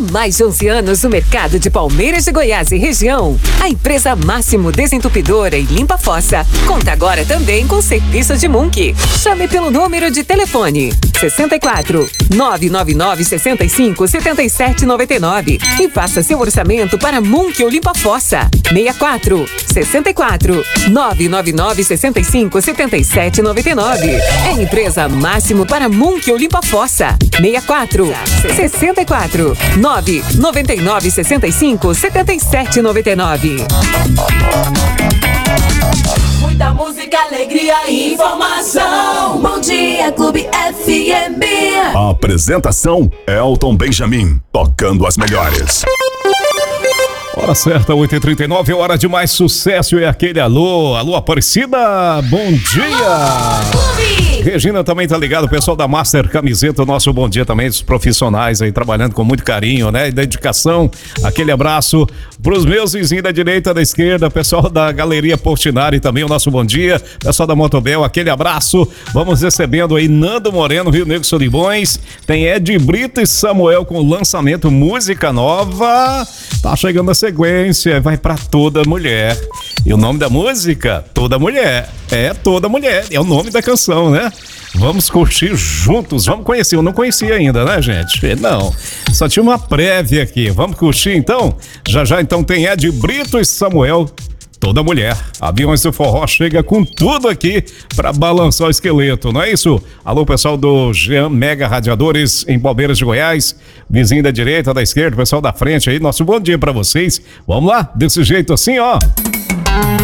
mais de 11 anos no mercado de Palmeiras de Goiás e região, a empresa Máximo Desentupidora e Limpa Fossa conta agora também com serviço de Munk. Chame pelo número de telefone 64 999 65 77 99 e faça seu orçamento para Munk ou Limpa Fossa. 64 64 999 65 77 99. É empresa Máximo para Munk ou Limpa Fossa. 64 64 999 65 77 99. Muita música, alegria e informação. Bom dia, Clube FM. A apresentação: Elton Benjamin, tocando as melhores. Hora certa, 8h39, hora de mais sucesso. É aquele alô, alô Aparecida, bom dia. Regina também tá ligado, o pessoal da Master Camiseta, o nosso bom dia também, os profissionais aí trabalhando com muito carinho, né, e dedicação. Aquele abraço pros meus vizinhos da direita, da esquerda, pessoal da Galeria Portinari também, o nosso bom dia, pessoal da Motobel, aquele abraço. Vamos recebendo aí Nando Moreno, Rio Negro Solimões, tem Ed Brito e Samuel com lançamento música nova. Tá chegando a sequência, vai pra Toda Mulher. E o nome da música? Toda Mulher. É Toda Mulher, é o nome da canção, né? Vamos curtir juntos, vamos conhecer. Eu não conhecia ainda, né, gente? Não, só tinha uma prévia aqui. Vamos curtir então? Já então tem Ed Brito e Samuel, Toda Mulher. Aviões do Forró chega com tudo aqui pra balançar o esqueleto, não é isso? Alô, pessoal do Jean Mega Radiadores em Palmeiras de Goiás, vizinho da direita, da esquerda, pessoal da frente aí, nosso bom dia pra vocês. Vamos lá, desse jeito assim, ó.